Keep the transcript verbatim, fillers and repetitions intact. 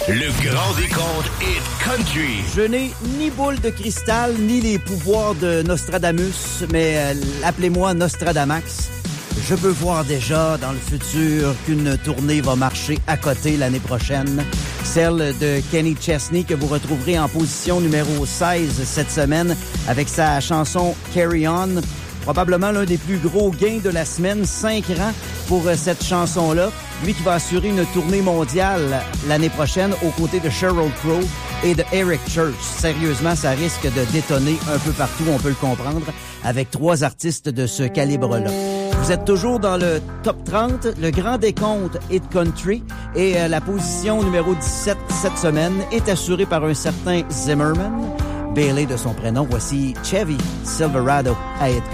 Le grand décompte Hit Country. Je n'ai ni boule de cristal, ni les pouvoirs de Nostradamus, mais euh, appelez-moi Nostradamax. Je peux voir déjà dans le futur qu'une tournée va marcher à côté l'année prochaine. Celle de Kenny Chesney que vous retrouverez en position numéro seize cette semaine avec sa chanson Carry On. Probablement l'un des plus gros gains de la semaine, cinq rangs pour cette chanson-là. Lui qui va assurer une tournée mondiale l'année prochaine aux côtés de Sheryl Crow et de Eric Church. Sérieusement, ça risque de détonner un peu partout, on peut le comprendre, avec trois artistes de ce calibre-là. Vous êtes toujours dans le top trente, le grand décompte Hit Country, et euh, la position numéro dix-sept cette semaine est assurée par un certain Zimmerman, Bailey de son prénom. Voici Chevy Silverado à Hit Country.